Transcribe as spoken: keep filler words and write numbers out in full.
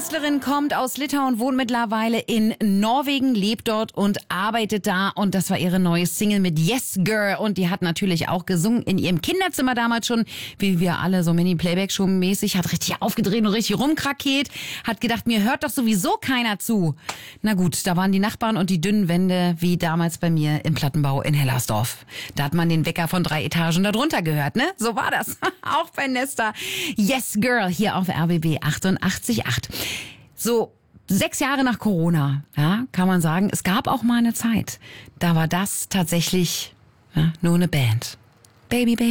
Künstlerin kommt aus Litauen, wohnt mittlerweile in Norwegen, lebt dort und arbeitet da. Und das war ihre neue Single mit Yes Girl. Und die hat natürlich auch gesungen in ihrem Kinderzimmer damals schon, wie wir alle so Mini-Playback-Show-mäßig. Hat richtig aufgedreht und richtig rumkrakeelt. Hat gedacht, mir hört doch sowieso keiner zu. Na gut, da waren die Nachbarn und die dünnen Wände, wie damals bei mir im Plattenbau in Hellersdorf. Da hat man den Wecker von drei Etagen darunter gehört, ne? So war das. Auch bei Nesta. Yes Girl hier auf R B B achtundachtzig Komma acht. So, sechs Jahre nach Corona, ja, kann man sagen, es gab auch mal eine Zeit, da war das tatsächlich ja, nur eine Band. Baby, Baby.